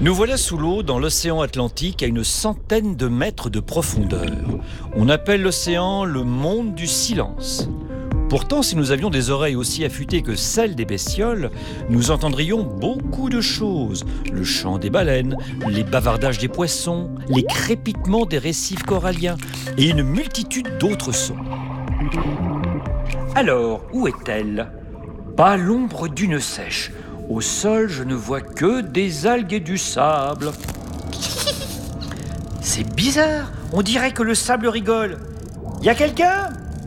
Nous voilà sous l'eau dans l'océan Atlantique à une centaine de mètres de profondeur. On appelle l'océan le monde du silence. Pourtant, si nous avions des oreilles aussi affûtées que celles des bestioles, nous entendrions beaucoup de choses. Le chant des baleines, les bavardages des poissons, les crépitements des récifs coralliens et une multitude d'autres sons. Alors, où est-elle ? Pas l'ombre d'une sèche. Au sol, je ne vois que des algues et du sable. C'est bizarre, on dirait que le sable rigole. Y a quelqu'un ?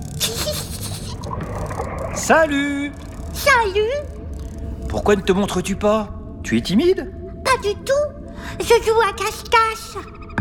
Salut! Salut! Pourquoi ne te montres-tu pas? Tu es timide? Pas du tout. Je joue à cache-cache.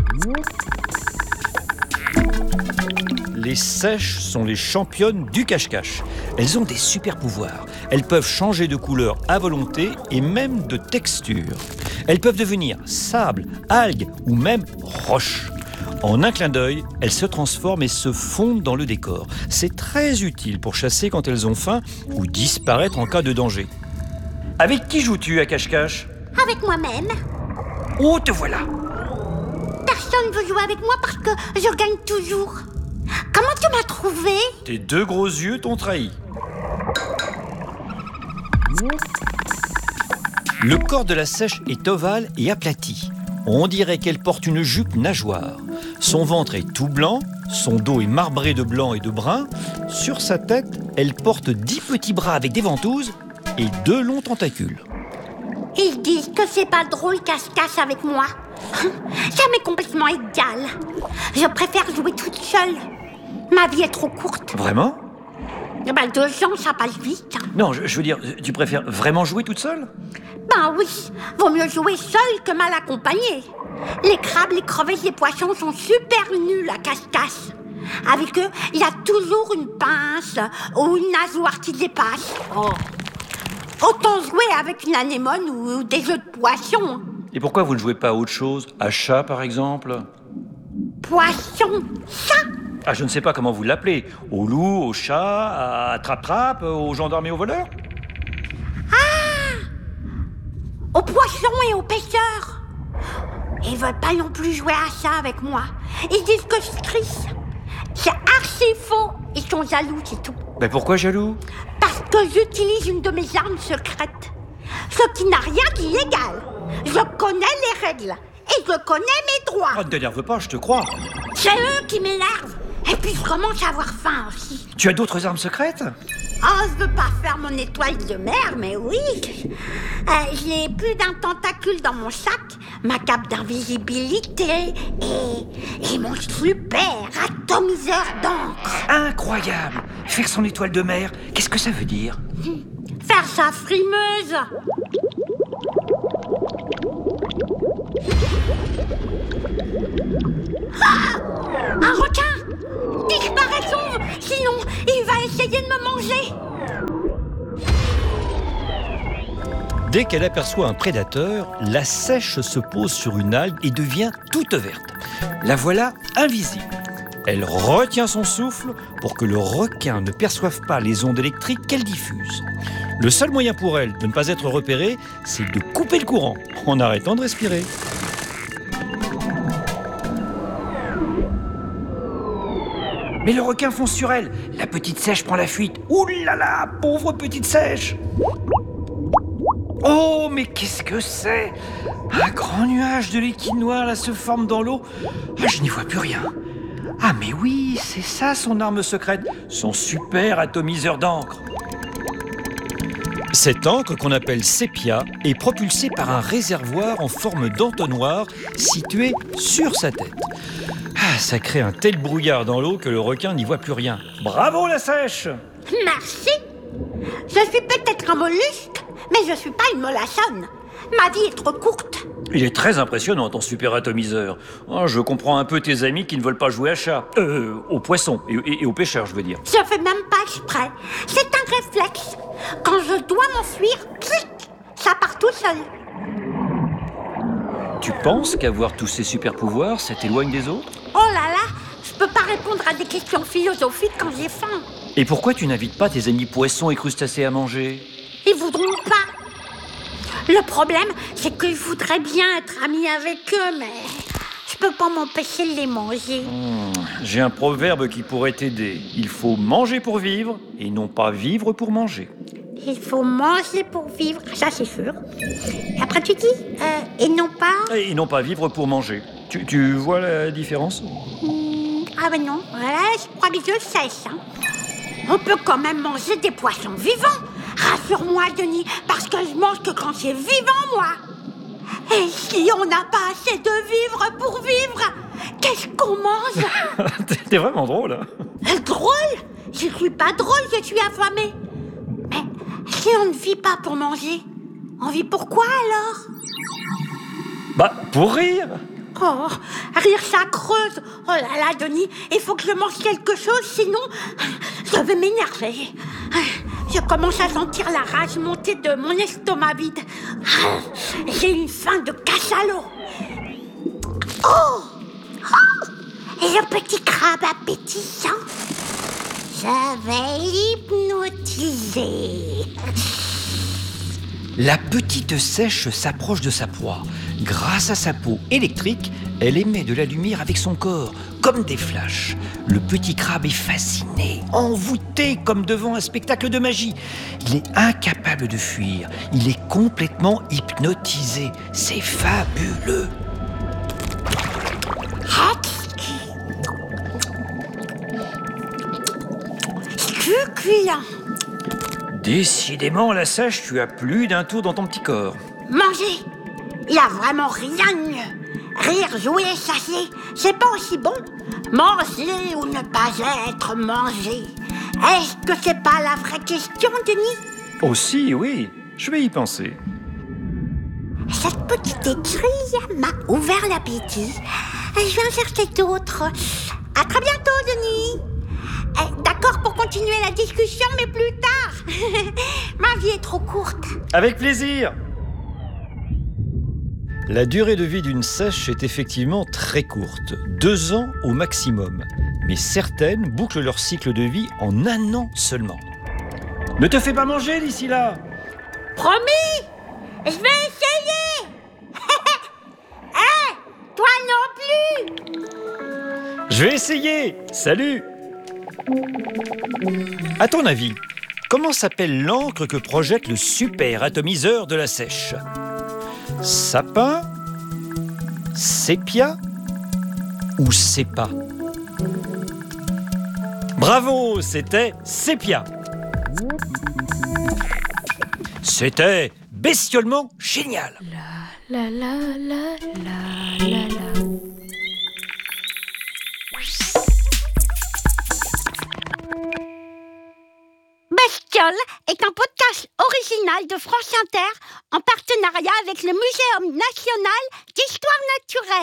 Les sèches sont les championnes du cache-cache. Elles ont des super pouvoirs. Elles peuvent changer de couleur à volonté et même de texture. Elles peuvent devenir sable, algues ou même roche. En un clin d'œil, elles se transforment et se fondent dans le décor. C'est très utile pour chasser quand elles ont faim ou disparaître en cas de danger. Avec qui joues-tu à cache-cache? Avec moi-même. Oh, te voilà! Personne veut jouer avec moi parce que je gagne toujours. Comment tu m'as trouvé? Tes deux gros yeux t'ont trahi. Le corps de la sèche est ovale et aplati. On dirait qu'elle porte une jupe nageoire. Son ventre est tout blanc, son dos est marbré de blanc et de brun. Sur sa tête, elle porte 10 petits bras avec des ventouses et 2 longs tentacules. Ils disent que c'est pas drôle cache-cache avec moi. Ça m'est complètement égal. Je préfère jouer toute seule. Ma vie est trop courte. Vraiment? 2 ans, ça passe vite. Non, je veux dire, tu préfères vraiment jouer toute seule? Ben oui, vaut mieux jouer seul que mal accompagné. Les crabes, les crevettes, les poissons sont super nuls à cache-cache. Avec eux, il y a toujours une pince ou une nageoire qui dépasse. Oh. Autant jouer avec une anémone ou des œufs de poisson. Et pourquoi vous ne jouez pas à autre chose? À chat, par exemple? Poisson, ça? Ah, je ne sais pas comment vous l'appelez. Au loup, au chat, à trappe-trappe, aux gendarmes et aux voleurs? Aux poissons et aux pêcheurs. Ils veulent pas non plus jouer à ça avec moi. Ils disent que je triche. C'est archi faux. Ils sont jaloux, c'est tout. Mais pourquoi jaloux? Parce que j'utilise une de mes armes secrètes. Ce qui n'a rien d'illégal. Je connais les règles. Et je connais mes droits. Oh, ne t'énerve pas, je te crois. C'est eux qui m'énervent. Et puis je commence à avoir faim aussi. Tu as d'autres armes secrètes? Oh, je veux pas faire mon étoile de mer, mais oui. J'ai plus d'un tentacule dans mon sac, ma cape d'invisibilité et mon super atomiseur d'encre. Incroyable! Faire son étoile de mer, qu'est-ce que ça veut dire? Faire sa frimeuse. Ah! Un requin! Disparaissons! Sinon, il va essayer de me manger! Dès qu'elle aperçoit un prédateur, la sèche se pose sur une algue et devient toute verte. La voilà invisible. Elle retient son souffle pour que le requin ne perçoive pas les ondes électriques qu'elle diffuse. Le seul moyen pour elle de ne pas être repérée, c'est de couper le courant en arrêtant de respirer. Mais le requin fonce sur elle. La petite sèche prend la fuite. Ouh là là, pauvre petite sèche! Oh, mais qu'est-ce que c'est? Un grand nuage de liquide noir là se forme dans l'eau. Ah, je n'y vois plus rien. Ah, mais oui, c'est ça son arme secrète, son super atomiseur d'encre. Cette encre, qu'on appelle sépia, est propulsée par un réservoir en forme d'entonnoir situé sur sa tête. Ah, ça crée un tel brouillard dans l'eau que le requin n'y voit plus rien. Bravo la sèche! Merci. Je suis peut-être un mollusque, mais je suis pas une molassonne. Ma vie est trop courte. Il est très impressionnant ton super atomiseur. Oh, je comprends un peu tes amis qui ne veulent pas jouer à chat. Aux poissons et aux pêcheurs, je veux dire. Je fais même pas exprès. C'est un réflexe. Quand je dois m'enfuir, clic, ça part tout seul. Tu penses qu'avoir tous ces super pouvoirs, ça t'éloigne des autres? Oh là là, je peux pas répondre à des questions philosophiques quand j'ai faim. Et pourquoi tu n'invites pas tes amis poissons et crustacés à manger? Ils voudront pas. Le problème, c'est que je voudrais bien être amie avec eux, mais je peux pas m'empêcher de les manger. J'ai un proverbe qui pourrait t'aider. Il faut manger pour vivre et non pas vivre pour manger. Il faut manger pour vivre, ça c'est sûr. Et après tu dis, et non pas... Et non pas vivre pour manger. Tu vois la différence? Ah ben non, ouais, je crois que je sais ça. On peut quand même manger des poissons vivants. Rassure-moi, Denis, parce que je mange que quand c'est vivant, moi. Et si on n'a pas assez de vivre pour vivre, qu'est-ce qu'on mange? T'es vraiment drôle, hein? Drôle? Je suis pas drôle, je suis affamée. Mais si on ne vit pas pour manger, on vit pour quoi alors? Bah, pour rire. Oh, rire ça creuse. Oh là là, Denis, il faut que je mange quelque chose, sinon je vais m'énerver. Je commence à sentir la rage monter de mon estomac vide. J'ai une faim de cachalot. Oh, et le petit crabe appétissant, je vais l'hypnotiser. La petite sèche s'approche de sa proie. Grâce à sa peau électrique, elle émet de la lumière avec son corps, comme des flashs. Le petit crabe est fasciné, envoûté comme devant un spectacle de magie. Il est incapable de fuir. Il est complètement hypnotisé. C'est fabuleux. Succulent. Décidément, la sèche, tu as plus d'un tour dans ton petit corps. Manger, il a vraiment rien de mieux. Rire, jouer, chasser, c'est pas aussi bon. Manger ou ne pas être mangé. Est-ce que c'est pas la vraie question, Denis? Aussi, oui. Je vais y penser. Cette petite étrille m'a ouvert l'appétit. Je vais en chercher d'autres. À très bientôt, Denis. D'accord pour continuer la discussion, mais plus tard. Ma vie est trop courte. Avec plaisir. La durée de vie d'une sèche est effectivement très courte, 2 ans au maximum. Mais certaines bouclent leur cycle de vie en 1 an seulement. Ne te fais pas manger d'ici là. Promis, je vais essayer. Toi non plus. Je vais essayer. Salut. À ton avis, comment s'appelle l'encre que projette le super atomiseur de la sèche? Sapin? Sépia? Ou sépa? Bravo, c'était sépia. C'était bestiolement génial. La la la la la la. Bestiole est un podcast original de France Inter en partenariat avec le Muséum national d'histoire naturelle.